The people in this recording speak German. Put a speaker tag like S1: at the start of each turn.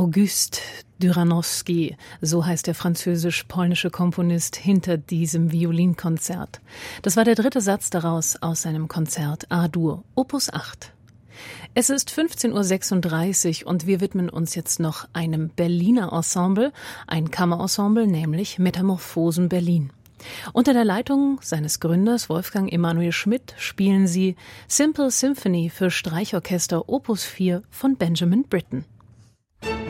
S1: Auguste Dyranowski, so heißt der französisch-polnische Komponist hinter diesem Violinkonzert. Das war der dritte Satz daraus aus seinem Konzert A-Dur, Opus 8. Es ist 15:36 Uhr und wir widmen uns jetzt noch einem Berliner Ensemble, ein Kammerensemble, nämlich Metamorphosen Berlin. Unter der Leitung seines Gründers Wolfgang Emanuel Schmidt spielen sie Simple Symphony für Streichorchester Opus 4 von Benjamin Britten.